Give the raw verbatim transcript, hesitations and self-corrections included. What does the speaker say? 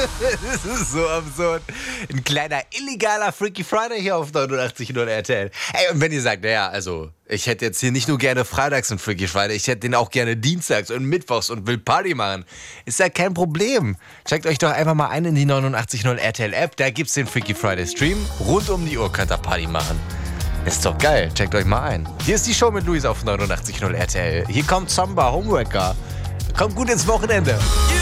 Das ist so absurd. Ein kleiner illegaler Freaky Friday hier auf neunundachtzig Komma null R T L. Ey, und wenn ihr sagt, naja, also, ich hätte jetzt hier nicht nur gerne freitags einen Freaky Friday, ich hätte den auch gerne dienstags und mittwochs und will Party machen, ist ja kein Problem. Checkt euch doch einfach mal ein in die neunundachtzig Komma null R T L App, da gibt's den Freaky Friday Stream. Rund um die Uhr könnt ihr Party machen. Ist doch geil, checkt euch mal ein. Hier ist die Show mit Luis auf neunundachtzig Komma null R T L. Hier kommt Samba, Homewrecker. Kommt gut ins Wochenende.